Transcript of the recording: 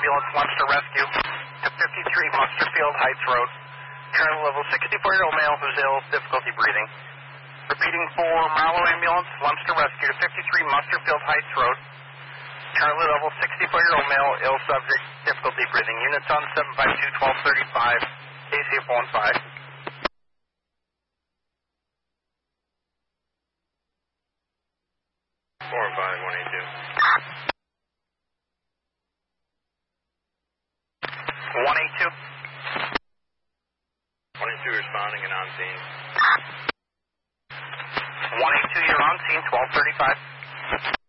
ambulance Lemster Rescue to 53 Musterfield Heights Road. Current level 64-year-old male who's ill, difficulty breathing. Repeating for Marlowe ambulance Lemster Rescue to 53 Musterfield Heights Road. Currently level 64-year-old male, ill subject, difficulty breathing. Units on 752-1235, KCF 15. 182. 22 responding and on scene. 182, you're on scene, 1235.